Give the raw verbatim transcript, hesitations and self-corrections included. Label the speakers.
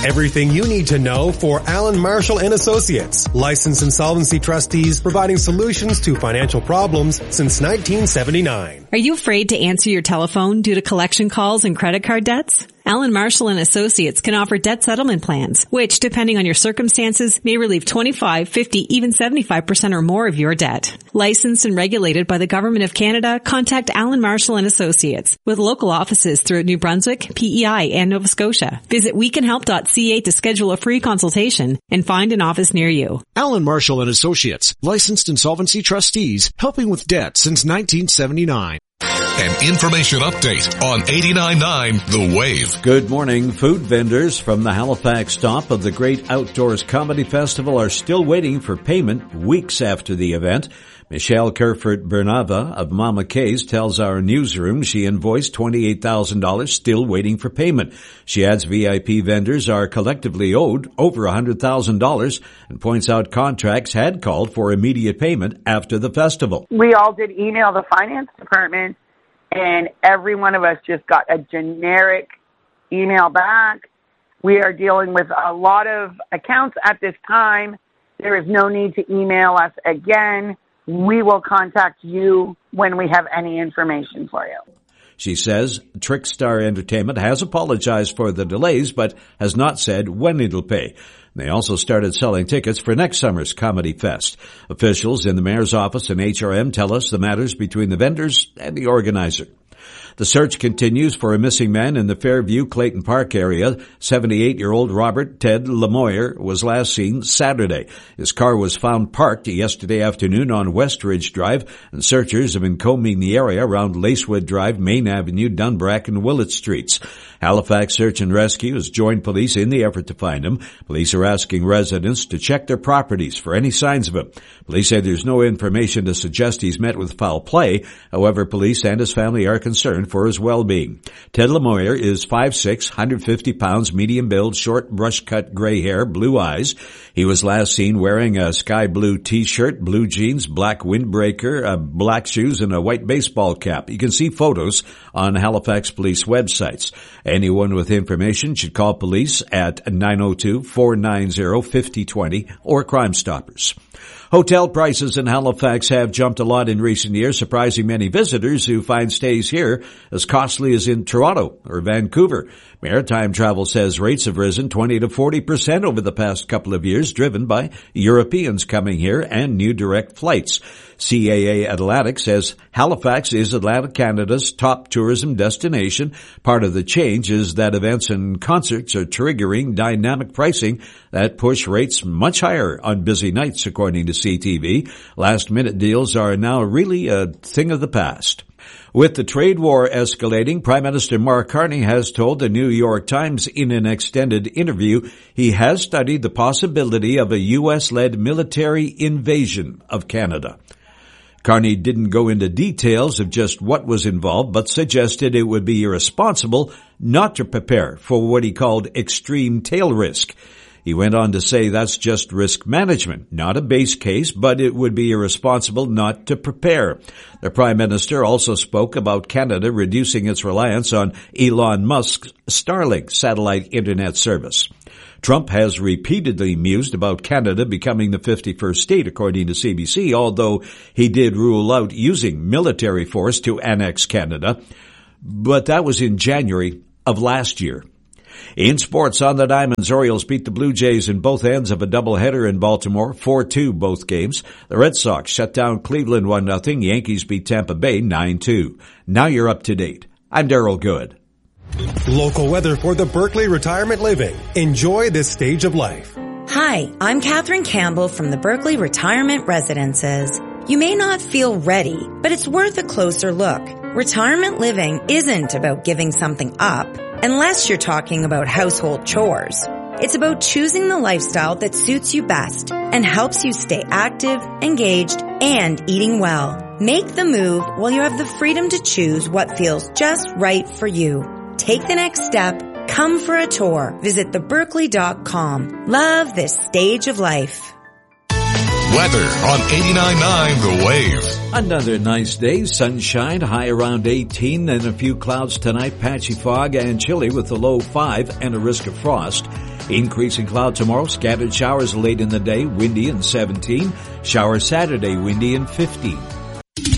Speaker 1: Everything you need to know for Allen Marshall and Associates, licensed insolvency trustees providing solutions to financial problems since nineteen seventy-nine.
Speaker 2: Are you afraid to answer your telephone due to collection calls and credit card debts? Allen Marshall and Associates can offer debt settlement plans, which, depending on your circumstances, may relieve twenty-five, fifty, even seventy-five percent or more of your debt. Licensed and regulated by the Government of Canada, contact Allen Marshall and Associates with local offices throughout New Brunswick, P E I, and Nova Scotia. Visit we can help dot c a to schedule a free consultation and find an office near you.
Speaker 3: Allen Marshall and Associates, licensed insolvency trustees, helping with debt since nineteen seventy-nine.
Speaker 4: An information update on eighty-nine point nine The Wave.
Speaker 5: Good morning. Food vendors from the Halifax stop of the Great Outdoors Comedy Festival are still waiting for payment weeks after the event. Michelle Kerfert-Bernava of Mama K's tells our newsroom she invoiced twenty-eight thousand dollars, still waiting for payment. She adds V I P vendors are collectively owed over one hundred thousand dollars and points out contracts had called for immediate payment after the festival.
Speaker 6: We all did email the finance department, and every one of us just got a generic email back. We are dealing with a lot of accounts at this time. There is no need to email us again. We will contact you when we have any information for you.
Speaker 5: She says Trickstar Entertainment has apologized for the delays, but has not said when it'll pay. They also started selling tickets for next summer's Comedy Fest. Officials in the mayor's office and H R M tell us the matters between the vendors and the organizer. The search continues for a missing man in the Fairview Clayton Park area. seventy-eight-year-old Robert Ted Lemoyer was last seen Saturday. His car was found parked yesterday afternoon on Westridge Drive, and searchers have been combing the area around Lacewood Drive, Main Avenue, Dunbrack, and Willett Streets. Halifax Search and Rescue has joined police in the effort to find him. Police are asking residents to check their properties for any signs of him. Police say there's no information to suggest he's met with foul play. However, police and his family are concerned for his well-being. Ted Lemoyer is five foot six, one hundred fifty pounds, medium build, short brush-cut gray hair, blue eyes. He was last seen wearing a sky blue t-shirt, blue jeans, black windbreaker, uh, black shoes, and a white baseball cap. You can see photos on Halifax Police websites. Anyone with information should call police at nine oh two, four nine zero, five oh two oh or Crime Stoppers. Hotel prices in Halifax have jumped a lot in recent years, surprising many visitors who find stays here as costly as in Toronto or Vancouver. Maritime Travel says rates have risen twenty to forty percent over the past couple of years, driven by Europeans coming here and new direct flights. C A A Atlantic says Halifax is Atlantic Canada's top tourism destination. Part of the change is that events and concerts are triggering dynamic pricing that push rates much higher on busy nights, according to C T V. Last-minute deals are now really a thing of the past. With the trade war escalating, Prime Minister Mark Carney has told the New York Times in an extended interview he has studied the possibility of a U S-led military invasion of Canada. Carney didn't go into details of just what was involved, but suggested it would be irresponsible not to prepare for what he called extreme tail risk. He went on to say that's just risk management, not a base case, but it would be irresponsible not to prepare. The Prime Minister also spoke about Canada reducing its reliance on Elon Musk's Starlink satellite internet service. Trump has repeatedly mused about Canada becoming the fifty-first state, according to C B C, although he did rule out using military force to annex Canada. But that was in January of last year. In sports, on the Diamonds, Orioles beat the Blue Jays in both ends of a doubleheader in Baltimore, four two both games. The Red Sox shut down Cleveland one nothing. Yankees beat Tampa Bay nine two. Now you're up to date. I'm Daryl Good.
Speaker 1: Local weather for the Berkeley Retirement Living. Enjoy this stage of life.
Speaker 7: Hi, I'm Catherine Campbell from the Berkeley Retirement Residences. You may not feel ready, but it's worth a closer look. Retirement living isn't about giving something up, unless you're talking about household chores. It's about choosing the lifestyle that suits you best and helps you stay active, engaged, and eating well. Make the move while you have the freedom to choose what feels just right for you. Take the next step. Come for a tour. Visit the berkeley dot com. Love this stage of life.
Speaker 4: Weather on eighty-nine point nine The Wave.
Speaker 5: Another nice day. Sunshine, high around eighteen, and a few clouds tonight. Patchy fog and chilly with a low five and a risk of frost. Increasing cloud tomorrow, scattered showers late in the day, windy and seventeen. Shower Saturday, windy and fifteen.